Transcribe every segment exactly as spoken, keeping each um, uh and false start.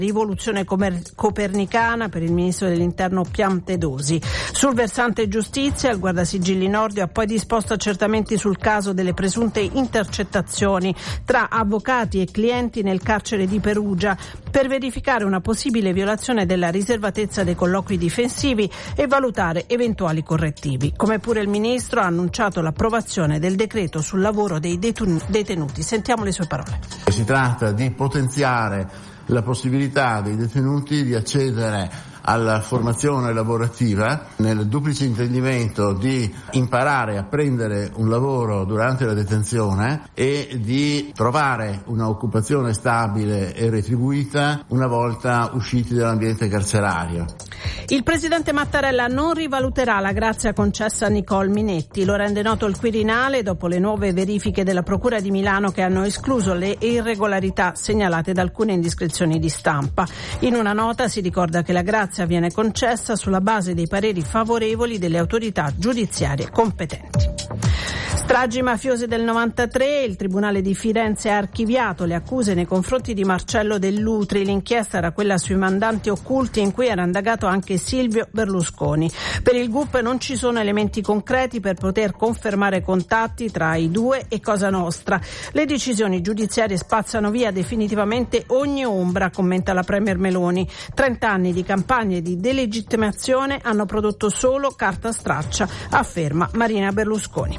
Rivoluzione copernicana per il ministro dell'interno Piantedosi. Sul versante giustizia, il guardasigilli Nordio ha poi disposto accertamenti sul caso delle presunte intercettazioni tra avvocati e clienti nel carcere di Perugia per verificare una possibile violazione della riservatezza dei colloqui difensivi e valutare eventuali correttivi. Come pure il ministro ha annunciato l'approvazione del decreto sul lavoro dei detenuti. Sentiamo le sue parole. Si tratta di potenziare la possibilità dei detenuti di accedere alla formazione lavorativa nel duplice intendimento di imparare a prendere un lavoro durante la detenzione e di trovare un'occupazione stabile e retribuita una volta usciti dall'ambiente carcerario. Il presidente Mattarella non rivaluterà la grazia concessa a Nicole Minetti, lo rende noto il Quirinale dopo le nuove verifiche della Procura di Milano che hanno escluso le irregolarità segnalate da alcune indiscrezioni di stampa. In una nota si ricorda che la grazia viene concessa sulla base dei pareri favorevoli delle autorità giudiziarie competenti. Stragi mafiose del novantatré, il Tribunale di Firenze ha archiviato le accuse nei confronti di Marcello Dell'Utri. L'inchiesta era quella sui mandanti occulti in cui era indagato anche Silvio Berlusconi. Per il G U P non ci sono elementi concreti per poter confermare contatti tra i due e Cosa Nostra. Le decisioni giudiziarie spazzano via definitivamente ogni ombra, commenta la Premier Meloni. Trent'anni di campagne di delegittimazione hanno prodotto solo carta straccia, afferma Marina Berlusconi.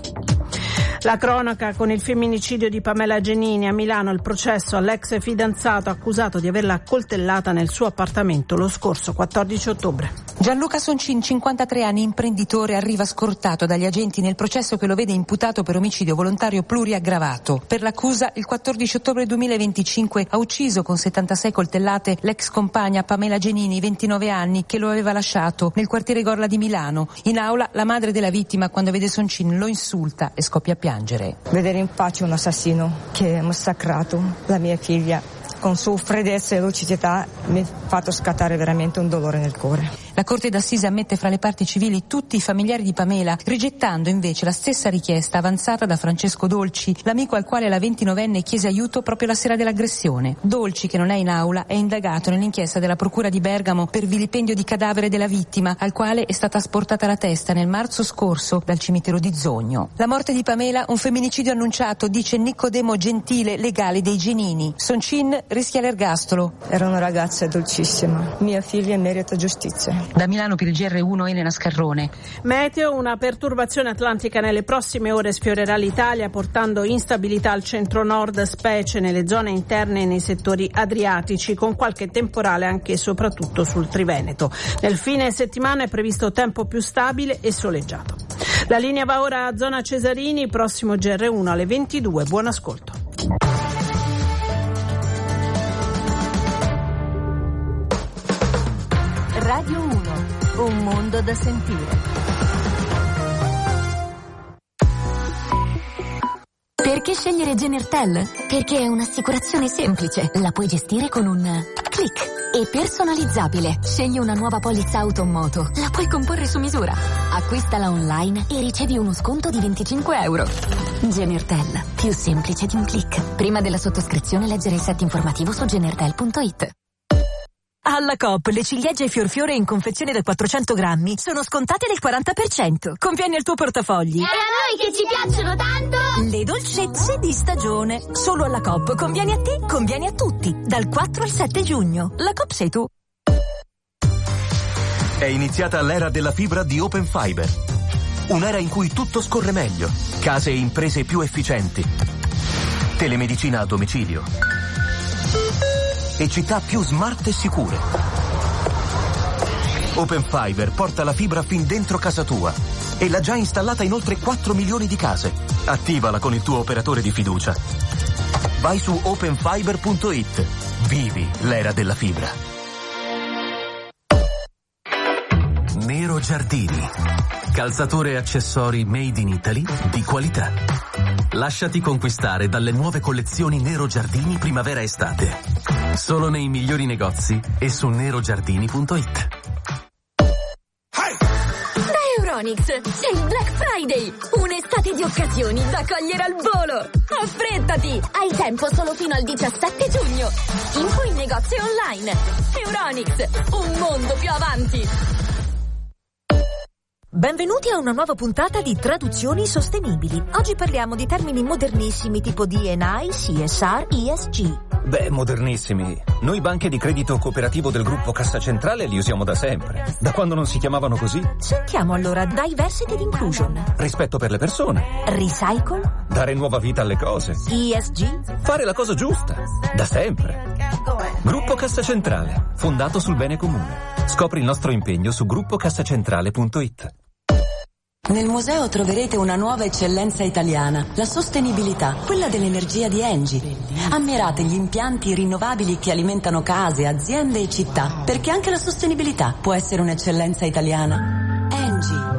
La cronaca con il femminicidio di Pamela Genini a Milano, il processo all'ex fidanzato accusato di averla accoltellata nel suo appartamento lo scorso quattordici ottobre. Gianluca Soncin, cinquantatré anni, imprenditore, arriva scortato dagli agenti nel processo che lo vede imputato per omicidio volontario pluriaggravato. Per l'accusa, il quattordici ottobre duemilaventicinque ha ucciso con settantasei coltellate l'ex compagna Pamela Genini, ventinove anni, che lo aveva lasciato nel quartiere Gorla di Milano. In aula, la madre della vittima, quando vede Soncin, lo insulta e scoppia a piangere. Vedere in faccia un assassino che ha massacrato la mia figlia con sua freddezza e lucidità mi ha fatto scattare veramente un dolore nel cuore. La Corte d'Assise ammette fra le parti civili tutti i familiari di Pamela, rigettando invece la stessa richiesta avanzata da Francesco Dolci, l'amico al quale la ventinovenne chiese aiuto proprio la sera dell'aggressione. Dolci, che non è in aula, è indagato nell'inchiesta della Procura di Bergamo per vilipendio di cadavere della vittima, al quale è stata asportata la testa nel marzo scorso dal cimitero di Zogno. La morte di Pamela, un femminicidio annunciato, dice Nicodemo Gentile, legale dei Genini. Soncin rischia l'ergastolo. Era una ragazza dolcissima. Mia figlia merita giustizia. Da Milano per il G R uno Elena Scarrone. Meteo, una perturbazione atlantica nelle prossime ore sfiorerà l'Italia portando instabilità al centro-nord, specie nelle zone interne e nei settori adriatici, con qualche temporale anche e soprattutto sul Triveneto. Nel fine settimana è previsto tempo più stabile e soleggiato. La linea va ora a zona Cesarini, prossimo G R uno alle ventidue. Buon ascolto. Radio uno, un mondo da sentire. Perché scegliere Genertel? Perché è un'assicurazione semplice, la puoi gestire con un click e personalizzabile. Scegli una nuova polizza auto o moto, la puoi comporre su misura. Acquistala online e ricevi uno sconto di venticinque euro. Genertel, più semplice di un click. Prima della sottoscrizione leggere il set informativo su genertel punto it. Alla Coop le ciliegie fior fiore in confezione da quattrocento grammi sono scontate del quaranta per cento. Conviene al tuo portafogli. E a noi che ci piacciono tanto! Le dolcezze di stagione. Solo alla Coop. Conviene a te, conviene a tutti. Dal quattro al sette giugno. La Coop sei tu. È iniziata l'era della fibra di Open Fiber. Un'era in cui tutto scorre meglio. Case e imprese più efficienti. Telemedicina a domicilio. E città più smart e sicure. Open Fiber porta la fibra fin dentro casa tua e l'ha già installata in oltre quattro milioni di case. Attivala con il tuo operatore di fiducia. Vai su open fiber punto it. Vivi l'era della fibra. Nero Giardini. Calzature e accessori made in Italy di qualità. Lasciati conquistare dalle nuove collezioni Nero Giardini primavera-estate. Solo nei migliori negozi e su nero giardini punto it. Da Euronics c'è il Black Friday, un'estate di occasioni da cogliere al volo. Affrettati, hai tempo solo fino al diciassette giugno. Info in negozio e online. Euronics, un mondo più avanti. Benvenuti a una nuova puntata di Traduzioni Sostenibili. Oggi parliamo di termini modernissimi tipo D and I, C S R, E S G. Beh, modernissimi. Noi banche di credito cooperativo del gruppo Cassa Centrale li usiamo da sempre. Da quando non si chiamavano così? Sentiamo allora Diversity and Inclusion. Rispetto per le persone. Recycle. Dare nuova vita alle cose. E S G. Fare la cosa giusta. Da sempre. Gruppo Cassa Centrale. Fondato sul bene comune. Scopri il nostro impegno su gruppo cassacentrale punto it. Nel museo troverete una nuova eccellenza italiana, la sostenibilità, quella dell'energia di Engie. Ammirate gli impianti rinnovabili che alimentano case, aziende e città, perché anche la sostenibilità può essere un'eccellenza italiana. Engie.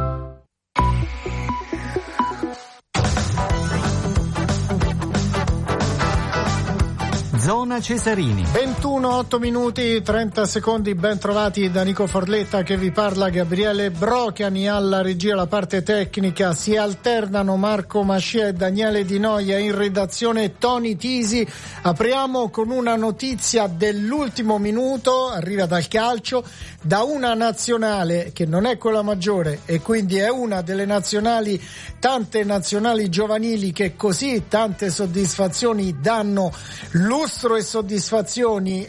Zona Cesarini. ventuno, otto minuti, trenta secondi, ben trovati da Nico Forletta che vi parla, Gabriele Brocani alla regia, la parte tecnica, si alternano Marco Mascia e Daniele Di Noia, in redazione Tony Tisi. Apriamo con una notizia dell'ultimo minuto, arriva dal calcio, da una nazionale che non è quella maggiore e quindi è una delle nazionali, tante nazionali giovanili che così tante soddisfazioni danno lustro e soddisfazioni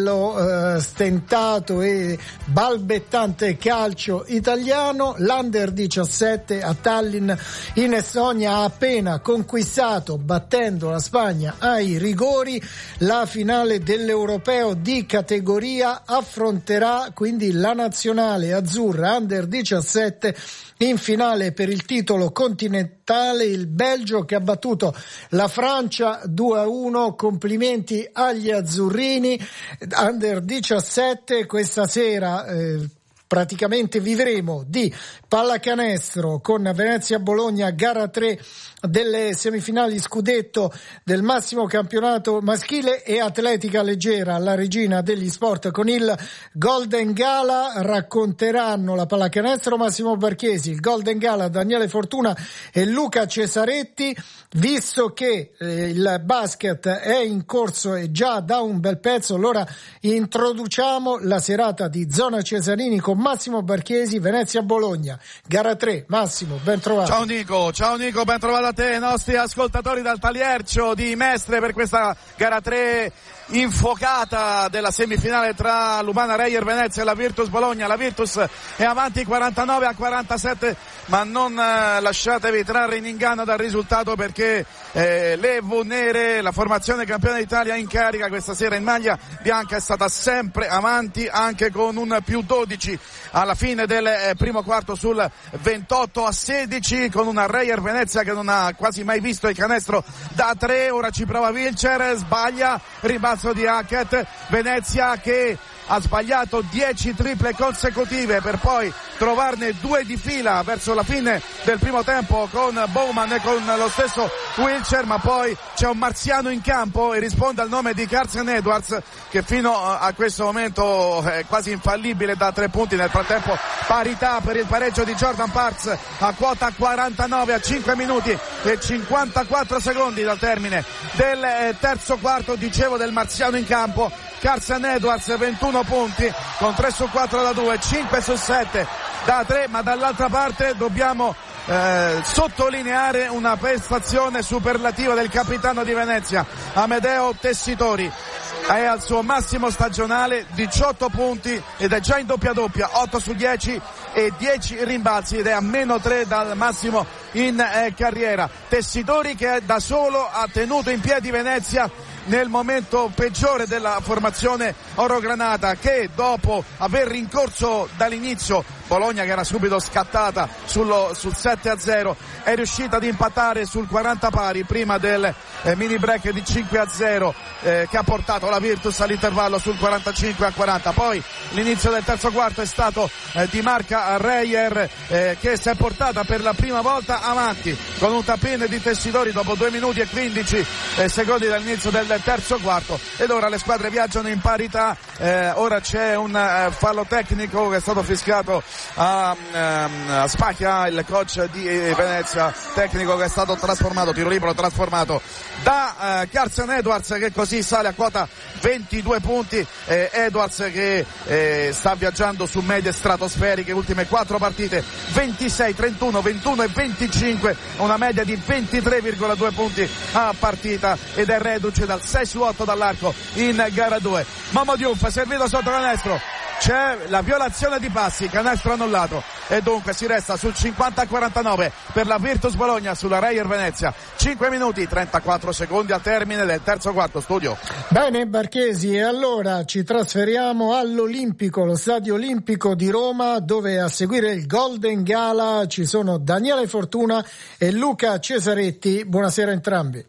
allo eh, stentato e balbettante calcio italiano. L'Under diciassette a Tallinn in Estonia ha appena conquistato, battendo la Spagna ai rigori, la finale dell'Europeo di categoria. Affronterà quindi la nazionale azzurra Under diciassette in finale per il titolo continentale il Belgio, che ha battuto la Francia due a uno. Complimenti agli azzurrini. Under diciassette questa sera eh, praticamente vivremo di pallacanestro con Venezia-Bologna, gara tre delle semifinali scudetto del massimo campionato maschile, e atletica leggera, la regina degli sport con il Golden Gala. Racconteranno la pallacanestro Massimo Barchesi, il Golden Gala Daniele Fortuna e Luca Cesaretti. Visto che eh, il basket è in corso e già da un bel pezzo, allora introduciamo la serata di Zona Cesarini con Massimo Barchesi, Venezia-Bologna, gara tre. Massimo, ben trovato. Ciao Nico, ciao Nico, ben trovato a te, nostri ascoltatori dal Taliercio di Mestre, per questa gara tre infuocata della semifinale tra l'Umana Reyer Venezia e la Virtus Bologna. La Virtus è avanti quarantanove a quarantasette, ma non eh, lasciatevi trarre in inganno dal risultato, perché eh, le Nere, la formazione campione d'Italia in carica questa sera in maglia bianca, è stata sempre avanti, anche con un più dodici alla fine del eh, primo quarto sul ventotto a sedici, con una Reyer Venezia che non ha quasi mai visto il canestro da tre. Ora ci prova Wilcher, sbaglia, ribalzo di Hackett. Venezia che ha sbagliato dieci triple consecutive per poi trovarne due di fila verso la fine del primo tempo con Bowman e con lo stesso Wilcher, ma poi c'è un marziano in campo e risponde al nome di Carson Edwards, che fino a questo momento è quasi infallibile da tre punti. Nel frattempo parità per il pareggio di Jordan Parks a quota quarantanove a cinque minuti e cinquantaquattro secondi dal termine del terzo quarto. Dicevo del marziano in campo, Carson Edwards, ventuno punti con tre su quattro da due, cinque su sette da tre, ma dall'altra parte dobbiamo eh, sottolineare una prestazione superlativa del capitano di Venezia, Amedeo Tessitori. È al suo massimo stagionale, diciotto punti ed è già in doppia doppia, otto su dieci e dieci rimbalzi, ed è a meno tre dal massimo in eh, carriera. Tessitori che da solo ha tenuto in piedi Venezia nel momento peggiore della formazione orogranata, che dopo aver rincorso dall'inizio Bologna, che era subito scattata sullo, sul sette a zero, è riuscita ad impattare sul quaranta pari prima del eh, mini break di cinque a zero eh, che ha portato la Virtus all'intervallo sul quarantacinque a quaranta. Poi l'inizio del terzo quarto è stato eh, di marca Reyer eh, che si è portata per la prima volta avanti con un tap-in di Tessitori dopo due minuti e quindici eh, secondi dall'inizio del terzo quarto, ed ora le squadre viaggiano in parità. Eh, ora c'è un eh, fallo tecnico che è stato fischiato a, a Spacchia, il coach di Venezia, tecnico che è stato trasformato, tiro libero trasformato da eh, Carson Edwards, che così sale a quota ventidue punti. eh, Edwards che eh, sta viaggiando su medie stratosferiche, ultime quattro partite ventisei, trentuno, ventuno e venticinque, una media di ventitré virgola due punti a partita, ed è reduce dal sei su otto dall'arco in gara due. Momo Diouf servito sotto canestro, c'è la violazione di passi, canestro annullato, e dunque si resta sul cinquanta a quarantanove per la Virtus Bologna sulla Reyer Venezia. cinque minuti trentaquattro secondi al termine del terzo quarto. Studio. Bene Marchesi, e allora ci trasferiamo all'Olimpico, lo stadio olimpico di Roma, dove a seguire il Golden Gala ci sono Daniele Fortuna e Luca Cesaretti. Buonasera a entrambi.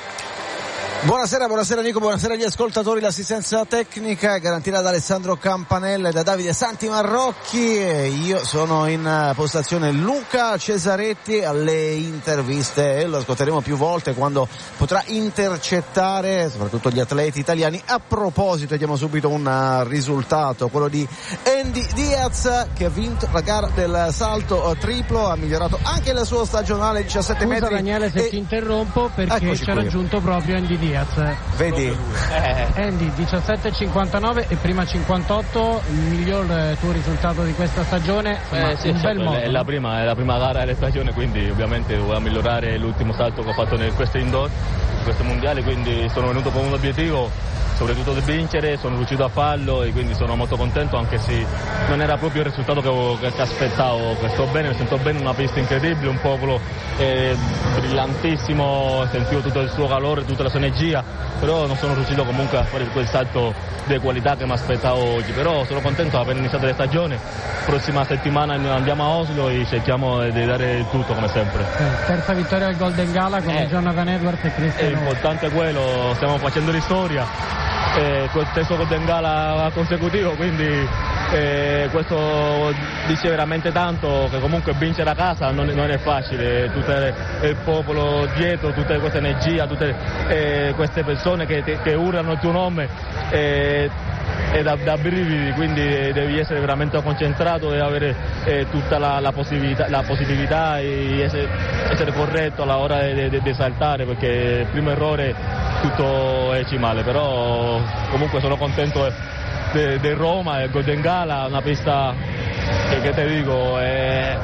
Buonasera, buonasera Nico, buonasera agli ascoltatori. L'assistenza tecnica è garantita da Alessandro Campanella e da Davide Santi Marrocchi. Io sono in postazione Luca Cesaretti alle interviste, e lo ascolteremo più volte quando potrà intercettare soprattutto gli atleti italiani. A proposito, diamo subito un risultato, quello di Andy Diaz, che ha vinto la gara del salto triplo, ha migliorato anche il suo stagionale diciassette Scusa, metri. Daniele, se e... ti interrompo perché ci ha raggiunto proprio Andy Diaz. Vedi? Eh. Andy diciassette cinquantanove e prima cinquantotto, il miglior eh, tuo risultato di questa stagione. Insomma, eh, sì, un certo, bel modo. È la prima, è la prima gara della stagione, quindi ovviamente volevo migliorare l'ultimo salto che ho fatto in questo indoor, in questo mondiale, quindi sono venuto con un obiettivo, soprattutto di vincere, sono riuscito a farlo e quindi sono molto contento, anche se non era proprio il risultato che, che aspettavo. Che sto bene, mi sento bene, una pista incredibile, un popolo eh, brillantissimo, sentivo tutto il suo calore, tutta la sua energia, però non sono riuscito comunque a fare quel salto di qualità che mi aspettavo oggi. Però sono contento di aver iniziato la stagione, prossima settimana andiamo a Oslo e cerchiamo di dare il tutto come sempre. Eh, terza vittoria al Golden Gala con eh, Jonathan Edwards e Cristiano. È importante quello, stiamo facendo la storia. Eh, col stesso Golden Gala consecutivo, quindi eh, questo dice veramente tanto, che comunque vincere a casa non, non è facile, tutto il popolo dietro, tutta questa energia, tutte eh, queste persone che, che urlano il tuo nome, eh, è da, da brividi, quindi devi essere veramente concentrato e avere eh, tutta la, la, possibilità, la positività e essere, essere corretto alla hora di saltare, perché il primo errore tutto esce male. Però comunque sono contento di Roma, il Golden Gala, una pista che, che te dico è,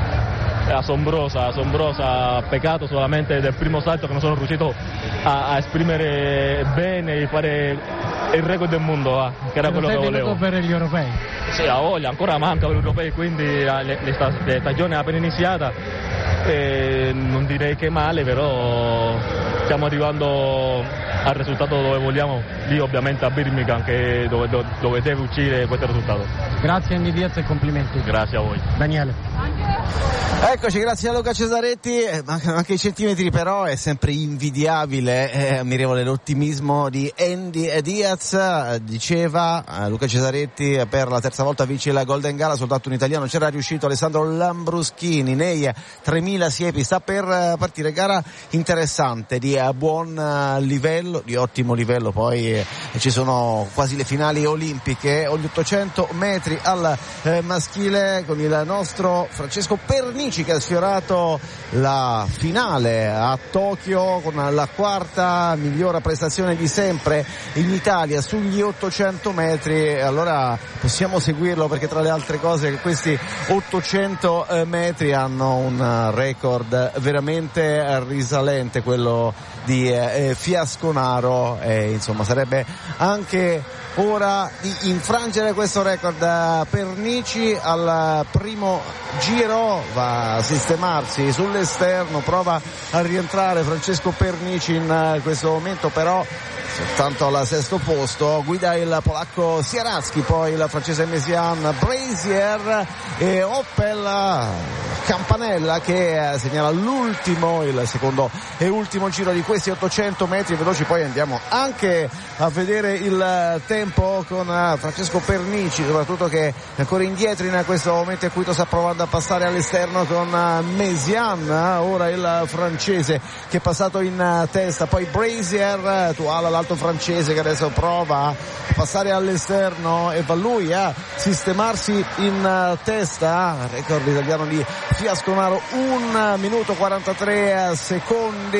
è assombrosa, assombrosa, peccato solamente del primo salto che non sono riuscito a, a esprimere bene e fare il record del mondo, ah, che era quello che volevo. Per gli europei? Sì, a voglia, ancora manca per gli europei, quindi la stagione è appena iniziata, e non direi che male, però stiamo arrivando al risultato dove vogliamo, lì ovviamente a Birmingham, che dove, dove, dove deve uscire questo risultato. Grazie Andy Diaz e complimenti. Grazie a voi. Daniele. Eccoci, grazie a Luca Cesaretti. Mancano anche i centimetri, però è sempre invidiabile, è ammirevole l'ottimismo di Andy Diaz. Diceva Luca Cesaretti, per la terza volta vince la Golden Gala, soltanto un italiano c'era riuscito, Alessandro Lambruschini. Nei tremila siepi sta per partire, gara interessante, di buon livello, di ottimo livello. Poi ci sono quasi le finali olimpiche, gli ottocento metri al maschile, con il nostro Francesco Pernici che ha sfiorato la finale a Tokyo con la quarta migliore prestazione di sempre in Italia sugli ottocento metri. Allora possiamo seguirlo, perché tra le altre cose questi ottocento metri hanno un record veramente risalente, quello di eh, Fiasconaro, e insomma sarebbe anche ora di infrangere questo record. Pernici al primo giro va a sistemarsi sull'esterno, prova a rientrare Francesco Pernici in questo momento, però soltanto al sesto posto. Guida il polacco Sieracki, poi il francese Mesian, Brazier e Oppel, Campanella che segnala l'ultimo, il secondo e ultimo giro di questi ottocento metri veloci. Poi andiamo anche a vedere il tempo con Francesco Pernici, soprattutto che è ancora indietro in questo momento in cui sta provando a passare all'esterno con Mesian. Ora il francese che è passato in testa, poi Brazier, Tuala l'altro francese che adesso prova a passare all'esterno, e va lui a sistemarsi in testa, record italiano di Fiasconaro, un minuto quarantatré secondi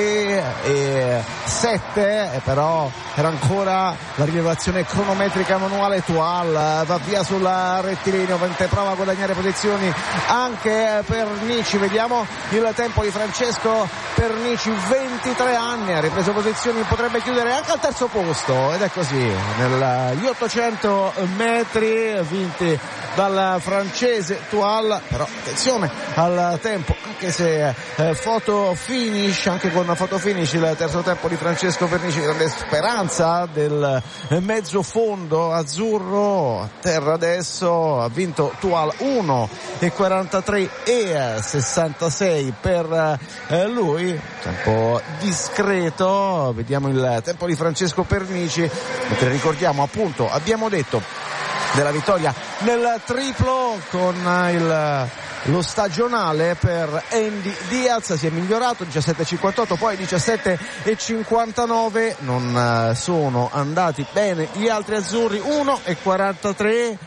e sette, però era ancora la rilevazione cronometrica manuale. Tual va via sul rettilineo, prova a guadagnare posizioni anche Pernici. Vediamo il tempo di Francesco Pernici, ventitré anni, ha ripreso posizioni, potrebbe chiudere anche al terzo posto, ed è così negli ottocento metri vinti dal francese Tual. Però attenzione al tempo, anche se eh, foto finish, anche con foto finish il terzo tempo di Francesco Pernici, grande speranza del mezzo fondo azzurro. A terra adesso, ha vinto Tual, uno e quarantatré e sessantasei per eh, lui, tempo discreto. Vediamo il tempo di Francesco Pernici, mentre ricordiamo, appunto, abbiamo detto della vittoria nel triplo con il lo stagionale per Andy Diaz, si è migliorato, diciassette e cinquantotto, poi diciassette e cinquantanove, non sono andati bene gli altri azzurri, uno e quarantatré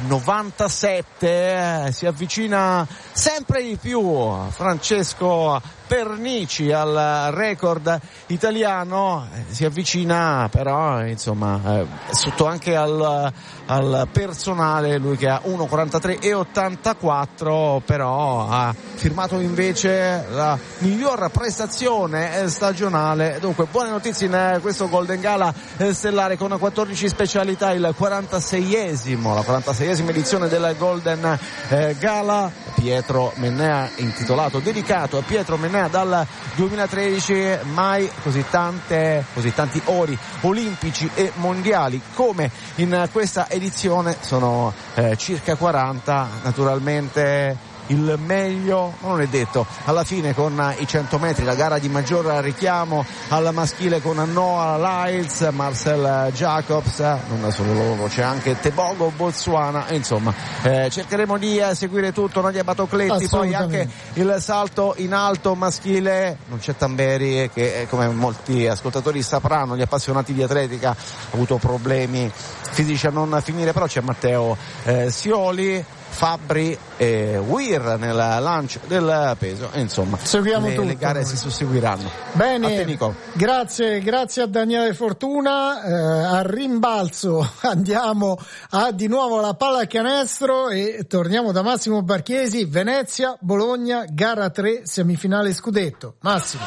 novantasette, si avvicina sempre di più Francesco Pernici al record italiano, si avvicina però insomma eh, sotto anche al, al personale, lui che ha uno quarantatré e ottantaquattro, però ha firmato invece la miglior prestazione stagionale. Dunque buone notizie in questo Golden Gala stellare con quattordici specialità, il quarantaseiesimo, la quarantaseiesima edizione del Golden Gala. Pietro Mennea, intitolato, dedicato a Pietro Mennea dal duemilatredici, mai così tante, così tanti ori olimpici e mondiali come in questa edizione, sono eh, circa quaranta, naturalmente il meglio non è detto alla fine con i cento metri, la gara di maggior richiamo al maschile con Noah Lyles, Marcel Jacobs, non solo loro, c'è anche Tebogo Botswana, insomma eh, cercheremo di eh, seguire tutto. Nadia Batocletti, poi anche il salto in alto maschile, non c'è Tamberi che eh, come molti ascoltatori sapranno, gli appassionati di atletica, ha avuto problemi fisici a non finire, però c'è Matteo eh, Sioli, Fabbri e Weir nel lancio del peso, e insomma seguiamo le, tutto, le gare si susseguiranno. Bene, a te, Nico. grazie grazie a Daniele Fortuna. Eh, a rimbalzo andiamo a di nuovo la pallacanestro e torniamo da Massimo Barchiesi. Venezia Bologna, gara tre, semifinale scudetto. Massimo.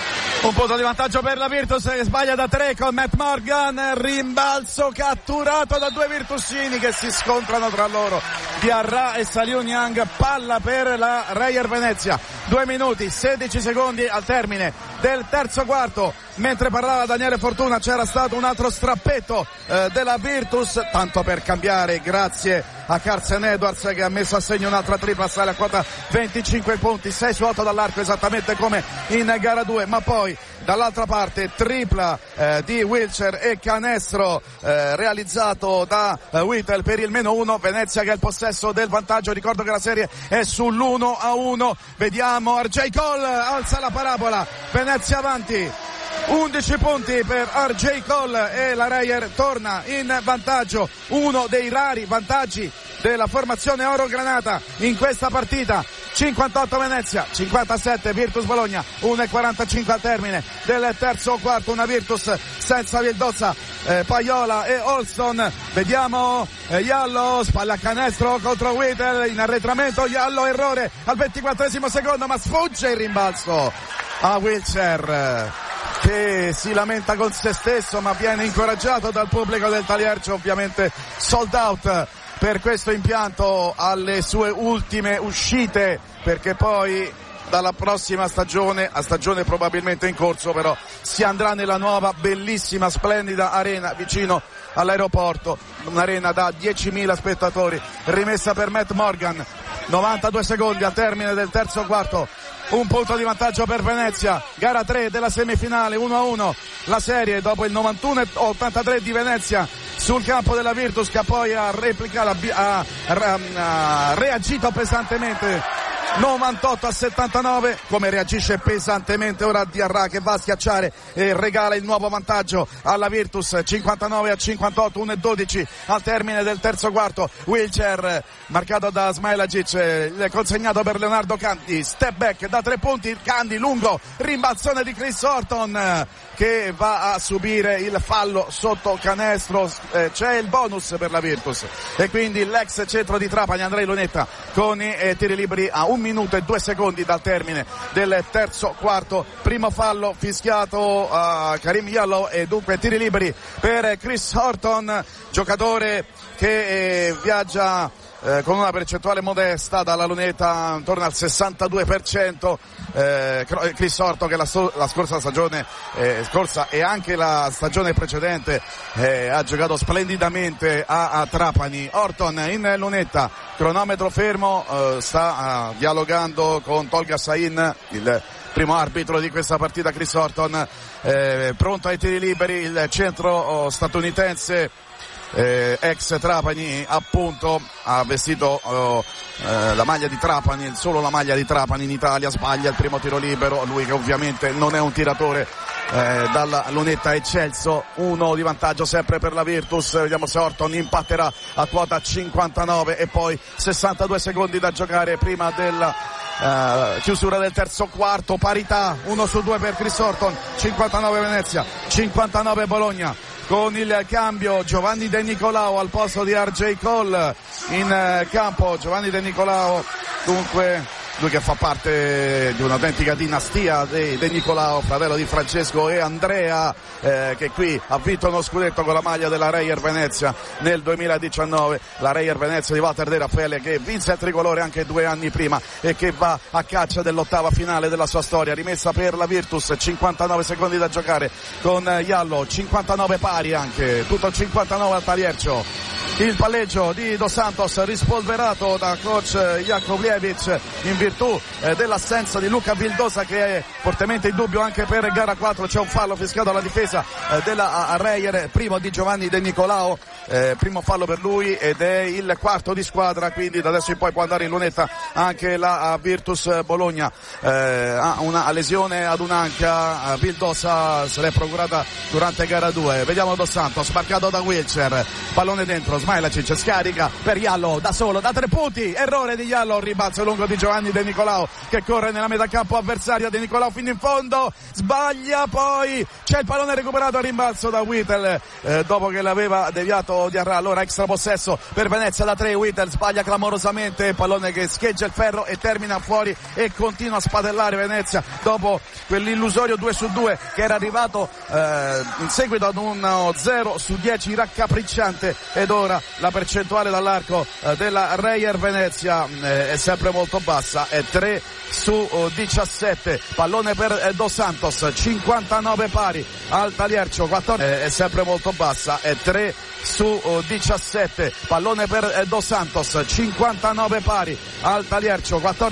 Un punto di vantaggio per la Virtus che sbaglia da tre con Matt Morgan, rimbalzo catturato da due virtusini che si scontrano tra loro, Diarra e Saliu Niang. Palla per la Reyer Venezia, due minuti sedici secondi al termine del terzo quarto. Mentre parlava Daniele Fortuna c'era stato un altro strappetto eh, della Virtus, tanto per cambiare, grazie a Carson Edwards che ha messo a segno un'altra tripla, sale a quota venticinque punti, sei su otto dall'arco esattamente come in gara due, ma poi dall'altra parte tripla eh, di Wilcher e canestro eh, realizzato da eh, Whittle per il meno uno. Venezia che ha il possesso del vantaggio, ricordo che la serie è sull'uno a uno. Vediamo R J Cole, alza la parabola, Venezia avanti, undici punti per R J Cole e la Reyer torna in vantaggio, uno dei rari vantaggi della formazione oro granata in questa partita. cinquantotto Venezia, cinquantasette Virtus Bologna, uno e quarantacinque al termine del terzo quarto, una Virtus senza Vildozza, eh, Paiola e Olston. Vediamo eh, Iallo, spalla a canestro contro Whittle, in arretramento Iallo, errore al ventiquattresimo secondo, ma sfugge il rimbalzo a Wilcher che si lamenta con se stesso ma viene incoraggiato dal pubblico del Taliercio, ovviamente sold out per questo impianto alle sue ultime uscite, perché poi dalla prossima stagione, a stagione probabilmente in corso, però si andrà nella nuova bellissima splendida arena vicino all'aeroporto, un'arena da diecimila spettatori, rimessa per Matt Morgan. novantadue secondi al termine del terzo quarto, un punto di vantaggio per Venezia, gara tre della semifinale, uno a uno la serie dopo il novantuno ottantatré di Venezia sul campo della Virtus, che poi ha replicato, ha, ha, ha reagito pesantemente novantotto a settantanove. Come reagisce pesantemente ora Diarra, che va a schiacciare e regala il nuovo vantaggio alla Virtus, cinquantanove a cinquantotto, uno e dodici al termine del terzo quarto. Wilcher marcato da Smailagic, consegnato per Leonardo Kandi, step back da tre punti, Kandi lungo, rimbalzone di Chris Horton che va a subire il fallo sotto canestro. Eh, c'è il bonus per la Virtus e quindi l'ex centro di Trapani Andrei Lunetta con i eh, tiri liberi a un minuto e due secondi dal termine del terzo quarto. Primo fallo fischiato a Karim Yallo e dunque tiri liberi per Chris Horton, giocatore che eh, viaggia Eh, con una percentuale modesta dalla lunetta intorno al sessantadue per cento. eh, Chris Horton, che la, so- la scorsa stagione eh, scorsa e anche la stagione precedente eh, ha giocato splendidamente a, a Trapani. Horton in lunetta, cronometro fermo, eh, sta eh, dialogando con Tolga Sain, il primo arbitro di questa partita. Chris Horton eh, pronto ai tiri liberi, il centro oh, statunitense Eh, ex Trapani, appunto, ha vestito oh, eh, la maglia di Trapani, solo la maglia di Trapani in Italia. Sbaglia il primo tiro libero, lui che ovviamente non è un tiratore eh, dalla lunetta eccelso. Uno di vantaggio sempre per la Virtus. Vediamo se Horton impatterà a quota cinquantanove e poi sessantadue secondi da giocare prima della Uh, chiusura del terzo quarto. Parità uno su due per Chris Horton, cinquantanove Venezia, cinquantanove Bologna. Con il cambio Giovanni De Nicolao al posto di R J Cole in uh, campo. Giovanni De Nicolao, dunque lui che fa parte di un'autentica dinastia di De Nicolao, fratello di Francesco e Andrea, eh, che qui ha vinto uno scudetto con la maglia della Reyer Venezia nel duemiladiciannove. La Reyer Venezia di Walter De Raffaele, che vinse il tricolore anche due anni prima e che va a caccia dell'ottava finale della sua storia. Rimessa per la Virtus, cinquantanove secondi da giocare con Yallo, cinquantanove pari anche, tutto cinquantanove al Taliercio. Il palleggio di Dos Santos rispolverato da coach Jakovljevic in virtù eh, dell'assenza di Luca Vildosa, che è fortemente in dubbio anche per gara quattro. C'è un fallo fischiato alla difesa eh, della Reyer, primo di Giovanni De Nicolao, eh, primo fallo per lui ed è il quarto di squadra, quindi da adesso in poi può andare in lunetta anche la Virtus Bologna. Eh, ha una lesione ad un'anca, Vildosa se l'è procurata durante gara due. Vediamo Dos Santos, marcato da Wilcher, pallone dentro, Smailacic scarica per Yallo da solo da tre punti, errore di Yallo, ribalzo lungo di Giovanni De Nicolao che corre nella metà campo avversaria. De Nicolao fino in fondo, sbaglia, poi c'è il pallone recuperato a rimbalzo da Whittle eh, dopo che l'aveva deviato Diarra. Allora extra possesso per Venezia da tre, Whittle sbaglia clamorosamente, pallone che scheggia il ferro e termina fuori e continua a spadellare Venezia dopo quell'illusorio due su due che era arrivato eh, in seguito ad un zero su dieci raccapricciante. Ed ora la percentuale dall'arco eh, della Reyer Venezia eh, è sempre molto bassa, è tre su diciassette. Pallone per eh, Dos Santos, cinquantanove pari al Taliercio, quattordici, eh, è sempre molto bassa, è tre su diciassette. Pallone per eh, Dos Santos, cinquantanove pari al Taliercio, quattordici.